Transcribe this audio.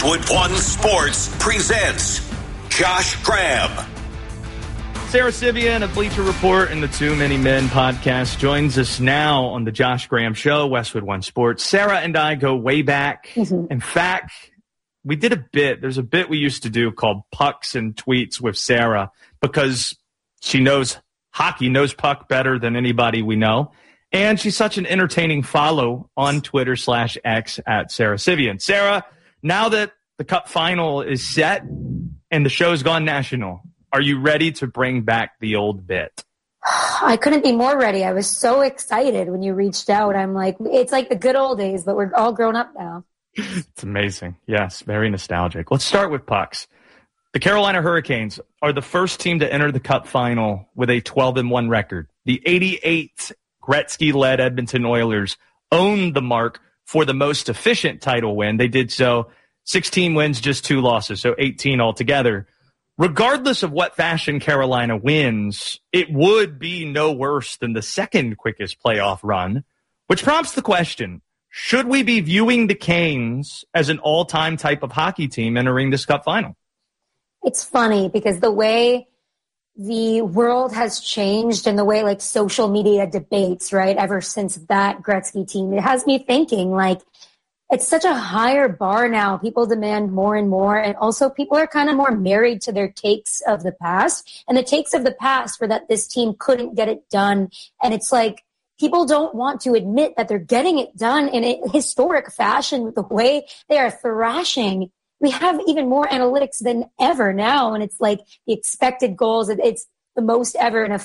Westwood One Sports presents Josh Graham. Sarah Civian of Bleacher Report and the Too Many Men podcast joins us now on the Josh Graham Show, Westwood One Sports. Sarah and I go way back. In fact, we did a bit. There's a bit we used to do called Pucks and Tweets with Sarah because she knows hockey, knows puck better than anybody we know. And she's such an entertaining follow on Twitter/X at Sarah Civian. Sarah, now that the Cup final is set and the show's gone national, are you ready to bring back the old bit? I couldn't be more ready. I was so excited when you reached out. I'm like, it's like the good old days, but we're all grown up now. It's amazing. Yes, very nostalgic. Let's start with pucks. The Carolina Hurricanes are the first team to enter the Cup final with a 12-1 record. The 88 Gretzky-led Edmonton Oilers owned the mark for the most efficient title win. They did so 16 wins, just 2 losses, so 18 altogether. Regardless of what fashion Carolina wins, it would be no worse than the second quickest playoff run, which prompts the question, should we be viewing the Canes as an all-time type of hockey team entering this Cup final? It's funny because the way the world has changed and the way like social media debates, right, ever since that Gretzky team, it has me thinking like, it's such a higher bar now. People demand more and more. And also people are kind of more married to their takes of the past. And the takes of the past were that this team couldn't get it done. And it's like people don't want to admit that they're getting it done in a historic fashion with the way they are thrashing. We have even more analytics than ever now. And it's like the expected goals. It's the most ever in a